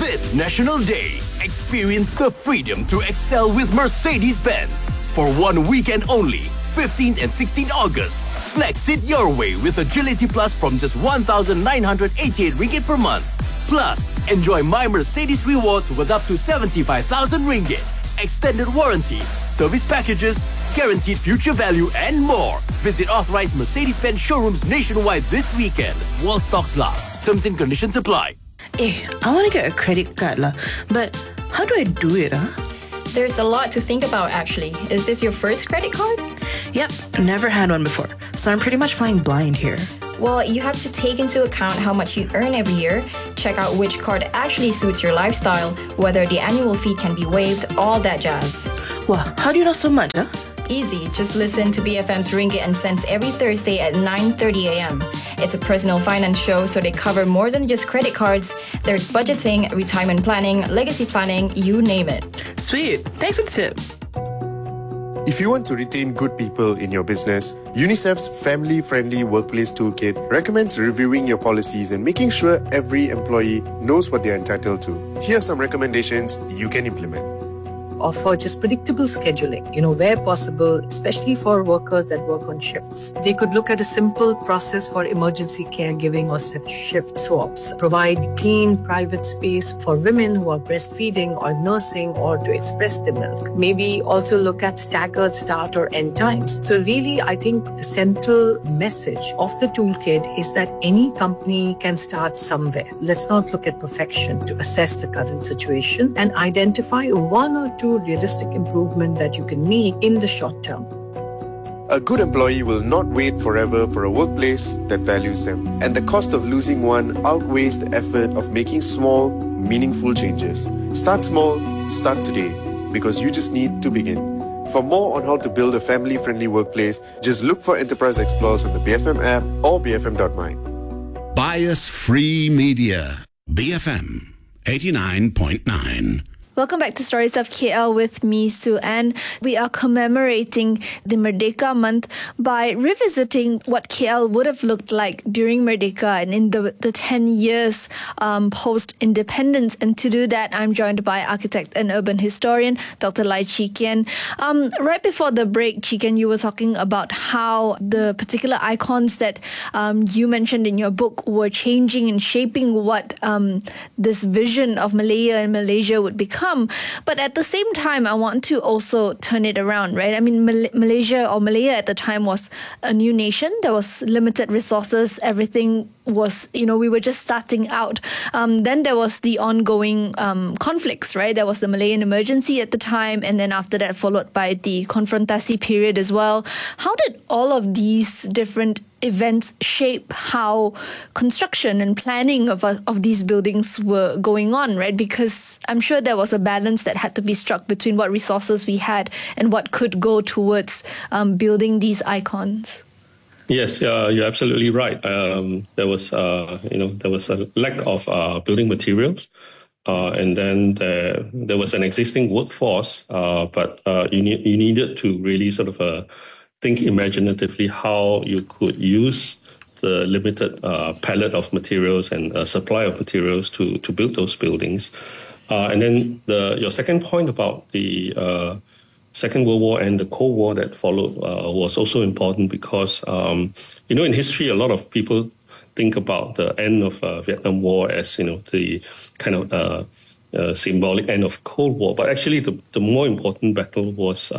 This National Day, experience the freedom to excel with Mercedes-Benz. For 1 weekend only, 15th and 16th August. Flex it your way with Agility Plus from just 1,988 ringgit per month. Plus, enjoy My Mercedes rewards with up to 75,000 ringgit. Extended warranty, service packages, guaranteed future value and more. Visit authorized Mercedes-Benz showrooms nationwide this weekend. While stocks last. Terms and conditions apply. I want to get a credit card lah, but how do I do it? There's a lot to think about actually. Is this your first credit card? Yep, never had one before, so I'm pretty much flying blind here. Well, you have to take into account how much you earn every year, check out which card actually suits your lifestyle, whether the annual fee can be waived, all that jazz. Wow, how do you know so much? Easy, just listen to BFM's Ringgit and Cents every Thursday at 9:30 a.m. It's a personal finance show, so they cover more than just credit cards. There's budgeting, retirement planning, legacy planning, you name it. Sweet, thanks for the tip. If you want to retain good people in your business, UNICEF's family-friendly workplace toolkit recommends reviewing your policies and making sure every employee knows what they're entitled to. Here are some recommendations you can implement. Offer just predictable scheduling, where possible, especially for workers that work on shifts. They could look at a simple process for emergency caregiving or shift swaps. Provide clean, private space for women who are breastfeeding or nursing or to express their milk. Maybe also look at staggered start or end times. So really, I think the central message of the toolkit is that any company can start somewhere. Let's not look at perfection to assess the current situation and identify one or two realistic improvement that you can make in the short term. A good employee will not wait forever for a workplace that values them, and the cost of losing one outweighs the effort of making small, meaningful changes. Start small, start today, because you just need to begin. For more on how to build a family-friendly workplace, just look for Enterprise Explorers on the BFM app or bfm.my. Bias-free media. BFM 89.9. Welcome back to Stories of KL with me, Sue Ann. We are commemorating the Merdeka month by revisiting what KL would have looked like during Merdeka and in the 10 years post-independence. And to do that, I'm joined by architect and urban historian, Dr. Lai Chee Kian. Right before the break, Chee Kian, you were talking about how the particular icons that you mentioned in your book were changing and shaping what this vision of Malaya and Malaysia would become. But at the same time, I want to also turn it around, right? I mean, Malaysia or Malaya at the time was a new nation. There was limited resources. Everything was, we were just starting out. Then there was the ongoing conflicts, right? There was the Malayan emergency at the time, and then after that followed by the confrontasi period as well. How did all of these different events shape how construction and planning of these buildings were going on, right? Because I'm sure there was a balance that had to be struck between what resources we had and what could go towards building these icons. Yes, you're absolutely right. There was a lack of building materials, and then there was an existing workforce, but you needed to really sort of think imaginatively how you could use the limited palette of materials and supply of materials to build those buildings. And then your second point about the Second World War and the Cold War that followed was also important because, in history, a lot of people think about the end of Vietnam War as, the kind of symbolic end of Cold War. But actually, the more important battle was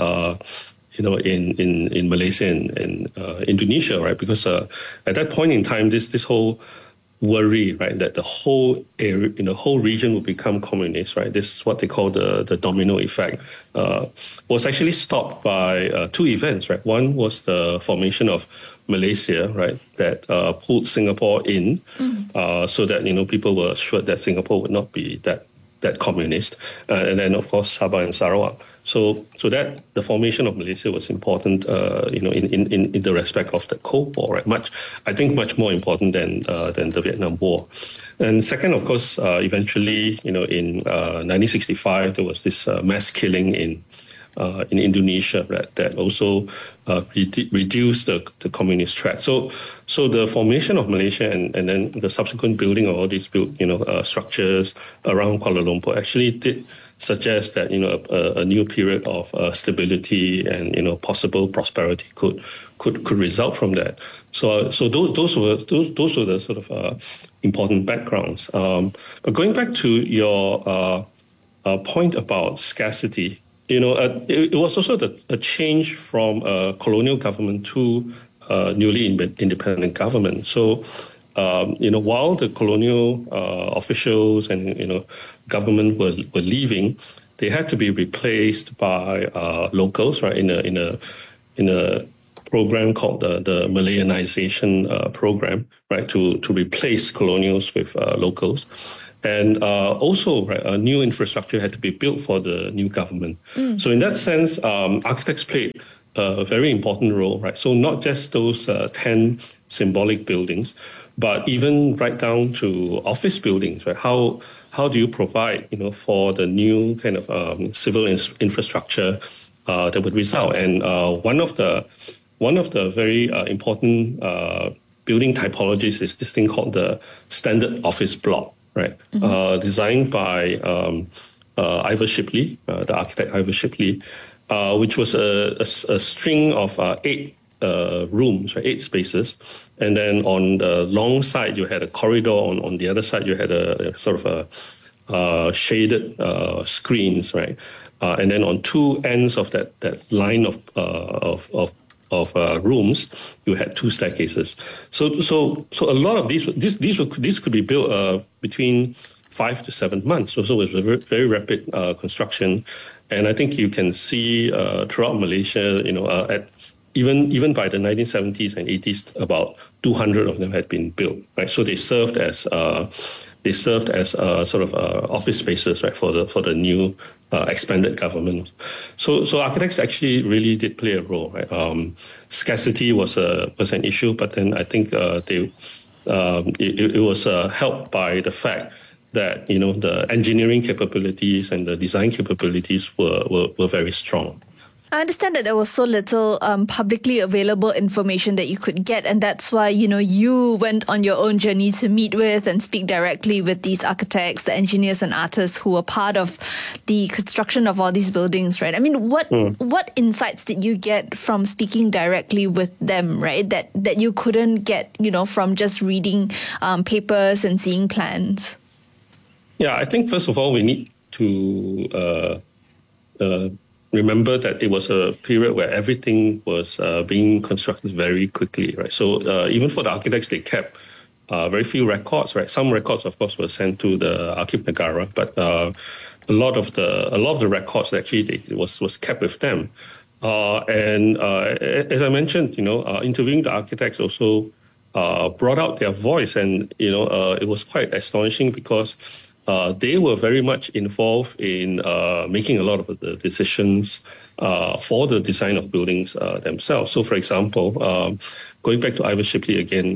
in Malaysia and Indonesia, right? Because at that point in time, this whole worry, right, that the whole area, the whole region will become communist, right? This is what they call the domino effect. Was actually stopped by two events, right? One was the formation of Malaysia, right, that pulled Singapore in, so that people were assured that Singapore would not be that communist, and then of course Sabah and Sarawak. So that the formation of Malaysia was important, in the respect of the Cold War, right? I think much more important than the Vietnam War. And second, of course, eventually, in 1965, there was this mass killing in in Indonesia that also reduced the communist threat. So the formation of Malaysia and then the subsequent building of all these structures around Kuala Lumpur actually did suggest that a new period of stability and possible prosperity could result from that. So those were the sort of important backgrounds. But going back to your point about scarcity, it was also a change from a colonial government to a newly independent government. So, while the colonial officials and government were leaving, they had to be replaced by locals, right? In a program called the Malayanization program, right? To replace colonials with locals. And also, right, a new infrastructure had to be built for the new government. So in that sense, architects played a very important role, right? So not just those 10 symbolic buildings, but even right down to office buildings, right? How do you provide, for the new kind of civil infrastructure that would result? And one of the very important building typologies is this thing called the standard office block. Right, designed by Ivor Shipley, the architect Ivor Shipley, which was a string of 8 rooms, right, 8 spaces, and then on the long side you had a corridor. On the other side you had a sort of a shaded screens, right, and then on 2 ends of that line of rooms, you had 2 staircases. So a lot of these could be built between 5 to 7 months. So it was a very, very rapid construction, and I think you can see throughout Malaysia, at even by the 1970s and 80s, about 200 of them had been built. Right, so they served as sort of office spaces, right, for the new expanded government. So architects actually really did play a role, right? Scarcity was an issue, but then I think it was helped by the fact that the engineering capabilities and the design capabilities were very strong. I understand that there was so little publicly available information that you could get, and that's why, you went on your own journey to meet with and speak directly with these architects, the engineers and artists who were part of the construction of all these buildings, right? I mean, what insights did you get from speaking directly with them, right, that you couldn't get, from just reading papers and seeing plans? Yeah, I think first of all, we need to remember that it was a period where everything was being constructed very quickly, right? So even for the architects, they kept very few records, right? Some records, of course, were sent to the Arsip Negara, but a lot of the records actually was kept with them. And as I mentioned, interviewing the architects also brought out their voice, and it was quite astonishing because they were very much involved in making a lot of the decisions for the design of buildings themselves. So, for example, going back to Ivor Shipley again,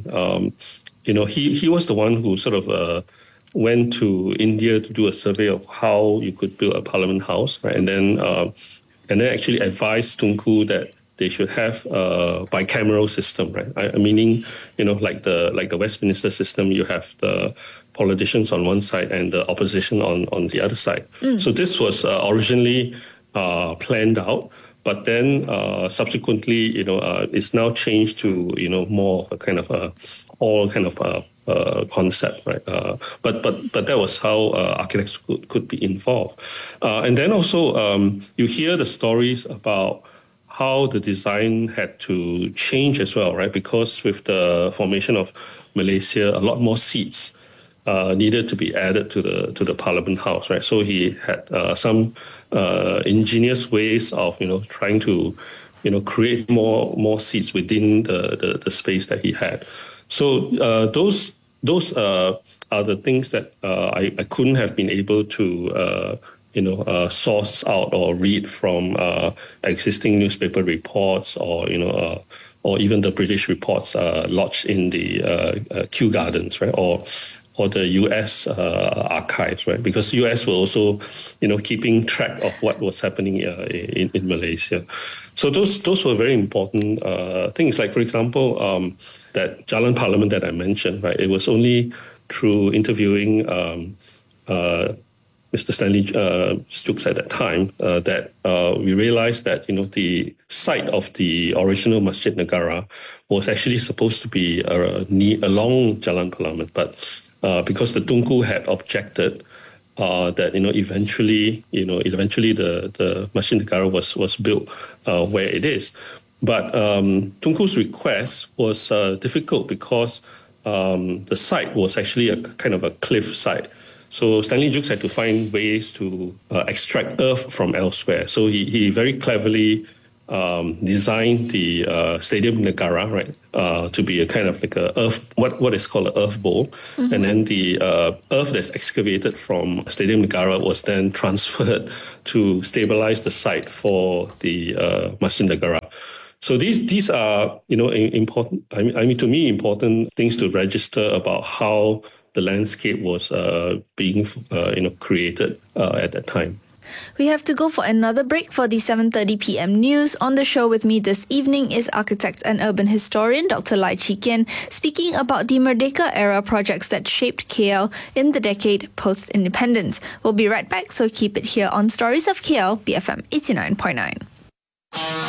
he was the one who sort of went to India to do a survey of how you could build a parliament house, right? And then actually advised Tunku that they should have a bicameral system, right? Meaning, like the Westminster system, you have the politicians on one side and the opposition on the other side. So this was originally planned out, but then subsequently, it's now changed to more a kind of all kind of concept, right? But that was how architects could be involved, and then also you hear the stories about how the design had to change as well, right? Because with the formation of Malaysia, a lot more seats needed to be added to the Parliament House, right? So he had some ingenious ways of trying to create more seats within the space that he had. So those are the things that I couldn't have been able to source out or read from existing newspaper reports or even the British reports lodged in the Kew Gardens, right? Or or the US archives, right? Because US were also, keeping track of what was happening in Malaysia. So those were very important things. Like, for example, that Jalan Parliament that I mentioned, right? It was only through interviewing Mr. Stanley Jukes at that time that we realized that the site of the original Masjid Negara was actually supposed to be along Jalan Parliament, but because the Tunku had objected that eventually the Masjid Negara was built where it is, but Tunku's request was difficult because the site was actually a kind of a cliff site. So Stanley Jukes had to find ways to extract earth from elsewhere. So he very cleverly designed the Stadium Negara, right, to be a kind of like a earth, what is called an earth bowl. Mm-hmm. And then the earth that's excavated from Stadium Negara was then transferred to stabilize the site for the Masjid Negara. So these are, important, I mean, to me, important things to register about how the landscape was being, created at that time. We have to go for another break for the 7:30 p.m. news. On the show with me this evening is architect and urban historian Dr. Lai Chee Kian, speaking about the Merdeka era projects that shaped KL in the decade post-independence. We'll be right back, so keep it here on Stories of KL, BFM 89.9.